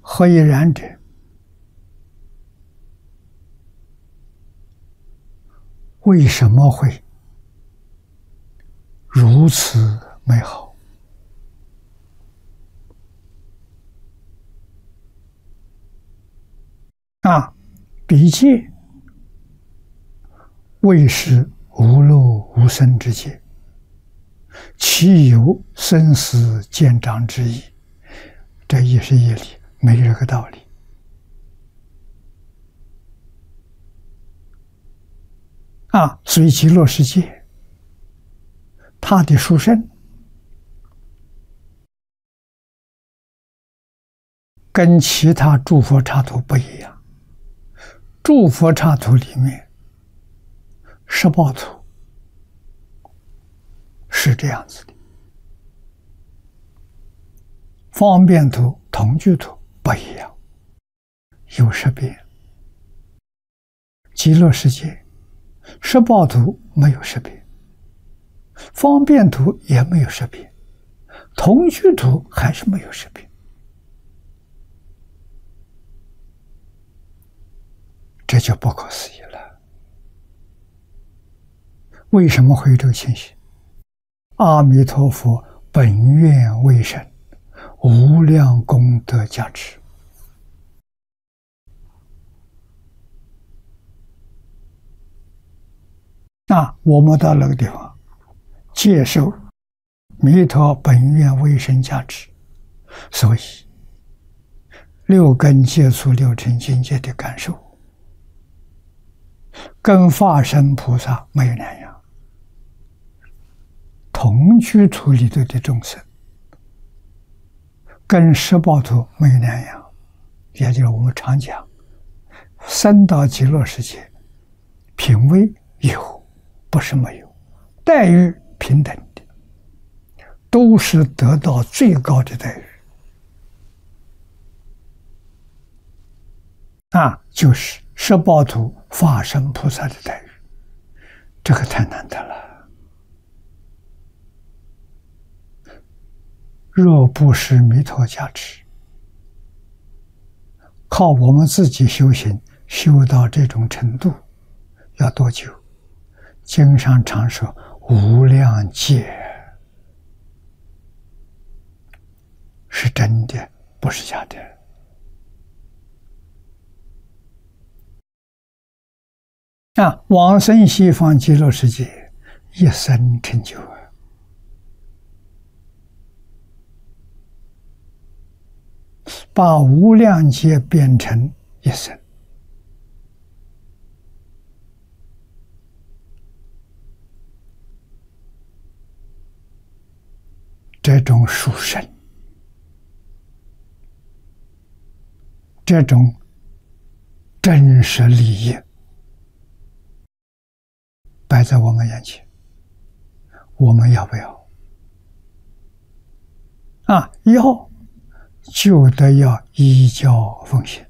何以然者？为什么会如此美好？彼界谓是无漏无生之界，其有生死见长之意。这也是义理，没这个道理。所以极乐世界，它的殊胜跟其他诸佛刹土不一样。诸佛刹土里面，十报土是这样子的，方便土、同居土不一样，有识别。极乐世界十报土没有识别，方便土也没有识别，同居土还是没有识别。这就不可思议了。为什么会有这个情形？阿弥陀佛本愿为神，无量功德加持。我们到那个地方接受弥陀本愿为神加持，所以六根接触六尘境界的感受跟法身菩萨没有两样。同居土里头的众生跟十报土没有两样，也就是我们常讲升到极乐世界，品位有，不是没有，待遇平等的，都是得到最高的待遇。就是十报土法身菩萨的待遇，这个太难得了。若不是弥陀加持，靠我们自己修行修到这种程度，要多久？经上常说无量劫，是真的，不是假的。往生西方极乐世界，一生成就把无量劫变成一生。这种殊胜，这种真实利益摆在我们眼前，我们要不要？要，就得要依教奉行。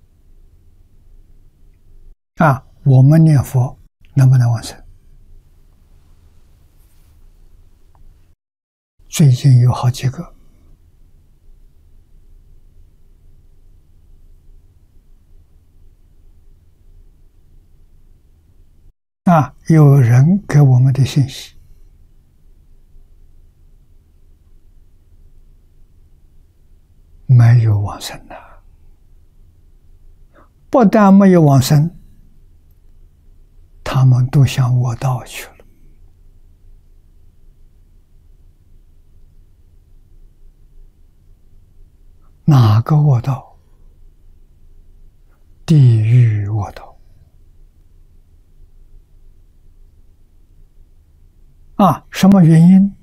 我们念佛能不能往生？最近有好几个有人给我们的信息，没有往生的，不但没有往生，他们都向卧道去了。哪个卧道？地狱卧道。什么原因？